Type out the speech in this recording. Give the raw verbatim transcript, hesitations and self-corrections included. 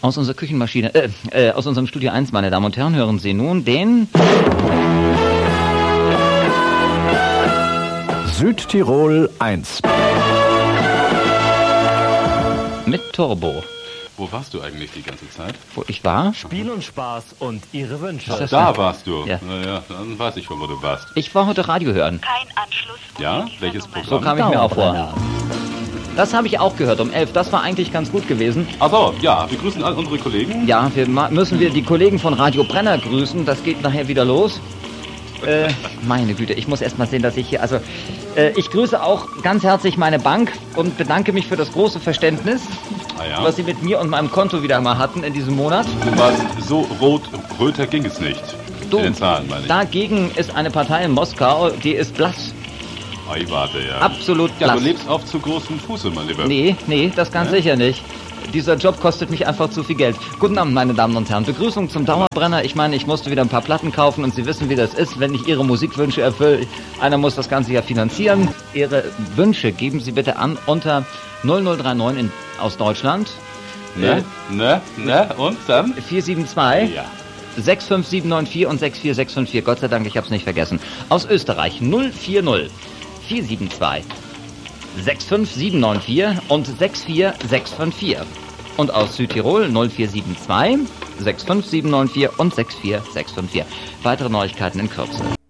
Aus unserer Küchenmaschine, äh, äh, aus unserem Studio eins, meine Damen und Herren, hören Sie nun den... Südtirol eins. Mit Turbo. Wo warst du eigentlich die ganze Zeit? Wo ich war? Spiel und Spaß und Ihre Wünsche. Das Da warst du. Ja. Naja, dann weiß ich schon, wo du warst. Ich war heute Radio hören. Kein Anschluss. Ja? Welches So Programm? kam ich mir auch vor. Das habe ich auch gehört um elf. Das war eigentlich ganz gut gewesen. Achso, ja, wir grüßen all unsere Kollegen. Ja, wir ma- müssen wir die Kollegen von Radio Brenner grüßen. Das geht nachher wieder los. Äh, meine Güte, ich muss erst mal sehen, dass ich hier... Also, äh, ich grüße auch ganz herzlich meine Bank und bedanke mich für das große Verständnis, Ah ja. was sie mit mir und meinem Konto wieder mal hatten in diesem Monat. Du warst so rot, röter ging es nicht. Du, In den Zahlen, meine ich. dagegen ist eine Partei in Moskau, die ist blass. Ah, ich warte, ja. Absolut Ja, blass. du lebst auf zu großem Fuße, mein Lieber. Nee, nee, das ganz Ja? sicher nicht. Dieser Job kostet mich einfach zu viel Geld. Guten Abend, meine Damen und Herren. Begrüßung zum Dauerbrenner. Ich meine, ich musste wieder ein paar Platten kaufen und Sie wissen, wie das ist, wenn ich Ihre Musikwünsche erfülle. Einer muss das Ganze ja finanzieren. Ihre Wünsche geben Sie bitte an unter null null drei neun in, aus Deutschland. Ne? Ne? Ne? Und dann? vier sieben zwei Ja. sechs fünf sieben neun vier und sechs vier sechs fünf vier. Gott sei Dank, ich habe es nicht vergessen. Aus Österreich null vier null vier sieben zwei sechs fünf sieben neun vier und sechs vier sechs fünf vier. Und aus Südtirol null vier sieben zwei sechs fünf sieben neun vier und sechs vier sechs fünf vier. Weitere Neuigkeiten in Kürze.